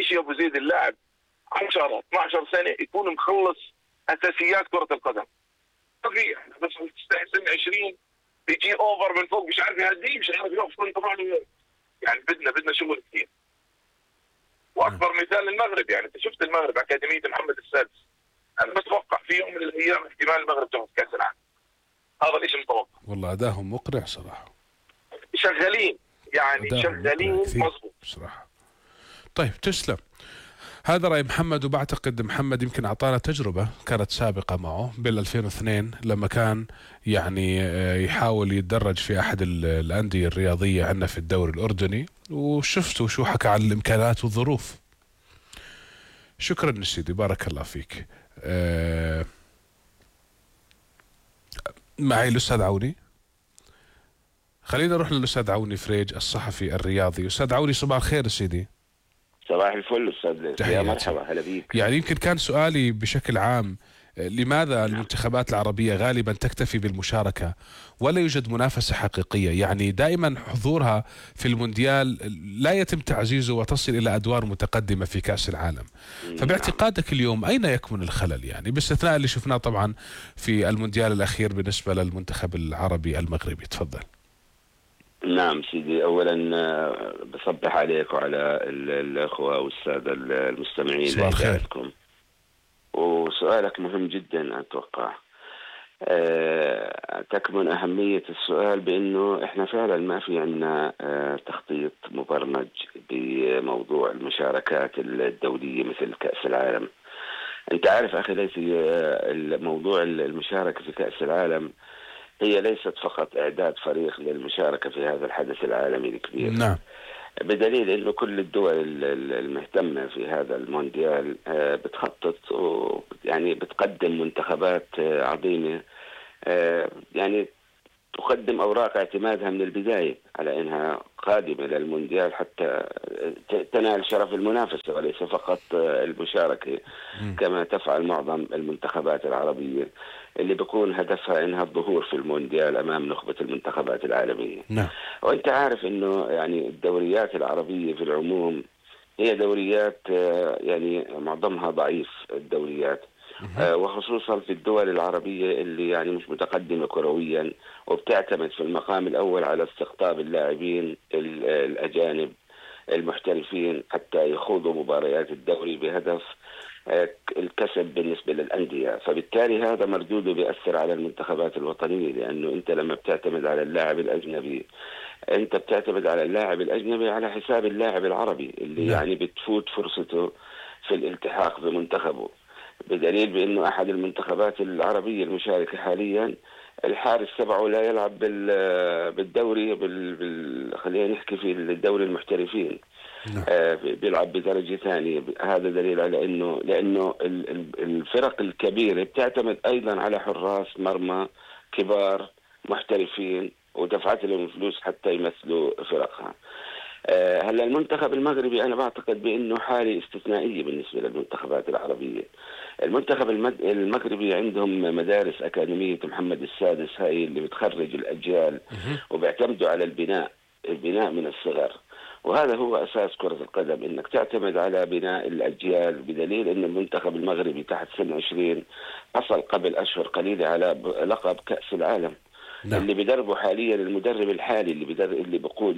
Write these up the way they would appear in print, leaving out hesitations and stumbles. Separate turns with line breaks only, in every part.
شيء ابو زيد، اللاعب 10 12 سنه يكون مخلص اساسيات كره القدم. طبيعي بس تستحسن 20 بيجي اوفر من فوق، مش عارف يهديه، مش عارف يقف طبعا. يعني بدنا شغل كثير. واكبر مثال المغرب، يعني انت شفت المغرب اكاديميه محمد السادس، انا بتوقع في يوم من الايام احتمال المغرب تاخذ كاس العالم. هذا الشيء متوقع.
والله ادائهم مقنع صراحه،
شغالين يعني شغالين مظبوط
بصراحه. طيب تسلم. هذا رأي محمد، وبعتقد محمد يمكن أعطانا تجربة كانت سابقة معه بال 2002 لما كان يعني يحاول يتدرج في أحد الأندية الرياضية عندنا في الدوري الأردني، وشفتوا شو حكى عن الإمكانات والظروف. شكرا سيدي، بارك الله فيك. معي الأستاذ عوني، خلينا نروح للأستاذ عوني فريج الصحفي الرياضي. أستاذ عوني صباح الخير سيدي.
صباح الفل استاذ، يا مرحبا، هلا بيك.
يعني يمكن كان سؤالي بشكل عام، لماذا المنتخبات العربية غالبا تكتفي بالمشاركة ولا يوجد منافسة حقيقية؟ يعني دائما حضورها في المونديال لا يتم تعزيزه وتصل إلى أدوار متقدمة في كأس العالم. فباعتقادك اليوم أين يكمن الخلل، يعني باستثناء اللي شفناه طبعا في المونديال الأخير بالنسبة للمنتخب العربي المغربي؟ تفضل.
نعم سيدي، اولا بصبح عليك وعلى الاخوه والساده المستمعين لكم. وسؤالك مهم جدا اتوقع. تكمن اهميه السؤال بانه احنا فعلا ما في عندنا تخطيط مبرمج بموضوع المشاركات الدوليه مثل كاس العالم. انت عارف اخي ليثي، موضوع المشاركه في كاس العالم هي ليست فقط إعداد فريق للمشاركة في هذا الحدث العالمي الكبير.
نعم.
بدليل أنه كل الدول المهتمة في هذا المونديال بتخطط يعني بتقدم منتخبات عظيمة، يعني تقدم أوراق اعتمادها من البداية على أنها قادمة للمونديال حتى تنال شرف المنافسة وليس فقط المشاركة كما تفعل معظم المنتخبات العربية اللي بيكون هدفها انها الظهور في المونديال امام نخبة المنتخبات العالمية.
نعم.
وانت عارف انه يعني الدوريات العربية في العموم هي دوريات يعني معظمها ضعيف الدوريات، وخصوصا في الدول العربية اللي يعني مش متقدمة كرويا، وبتعتمد في المقام الأول على استقطاب اللاعبين الأجانب المحترفين حتى يخوضوا مباريات الدوري بهدف الكسب بالنسبة للأندية. فبالتالي هذا مردوده بيأثر على المنتخبات الوطنية، لأنه أنت لما بتعتمد على اللاعب الأجنبي أنت بتعتمد على اللاعب الأجنبي على حساب اللاعب العربي اللي يعني بتفوت فرصته في الالتحاق بمنتخبه، بدليل بأنه أحد المنتخبات العربية المشاركة حاليا الحارس تبعه لا يلعب بالدوري خلينا نحكي في الدوري المحترفين. بيلعب بدرجة ثانية. هذا دليل على لأنه الفرق الكبيرة بتعتمد أيضا على حراس مرمى كبار محترفين ودفعت لهم فلوس حتى يمثلوا فرقها. هلا المنتخب المغربي أنا بعتقد بأنه حالة استثنائية بالنسبة للمنتخبات العربية. المنتخب المغربي عندهم مدارس أكاديمية محمد السادس، هاي اللي بتخرج الأجيال وبيعتمدوا على البناء من الصغر، وهذا هو أساس كرة القدم، إنك تعتمد على بناء الأجيال. بدليل إن المنتخب المغربي تحت سن 20 حصل قبل أشهر قليلة على لقب كأس العالم. نعم. اللي بدربه حاليا المدرب الحالي اللي بقود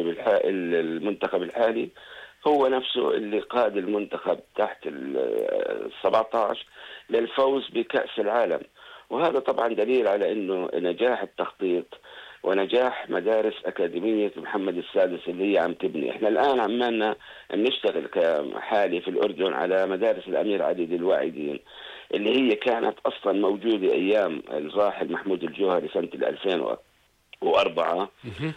المنتخب الحالي هو نفسه اللي قاد المنتخب تحت ال 17 للفوز بكأس العالم. وهذا طبعا دليل على إنه نجاح التخطيط ونجاح مدارس أكاديمية محمد السادس اللي هي عم تبني. احنا الآن عمالنا نشتغل كحالي في الأردن على مدارس الأمير علي الواعدين اللي هي كانت أصلا موجودة أيام الراحل محمود الجوهري سنة 2004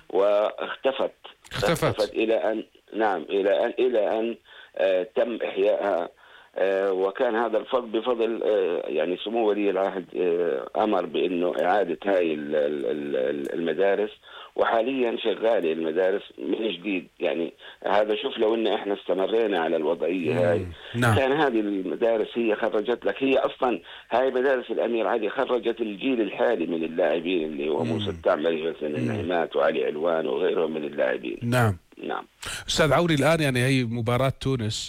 واختفت إلى أن تم إحيائها. وكان هذا الفضل بفضل يعني سمو ولي العهد أمر بأنه إعادة هاي المدارس، وحاليا شغالة المدارس من جديد. يعني هذا شوف لو إن إحنا استمرينا على الوضعية هاي كان هذه المدارس هي خرجت لك، هي أصلا هاي مدارس الأمير علي خرجت الجيل الحالي من اللاعبين اللي هو موسى التعمري مثلا النعمات وعلي علوان وغيرهم من اللاعبين.
نعم.
نعم
أستاذ عوني، الآن يعني هي مباراة تونس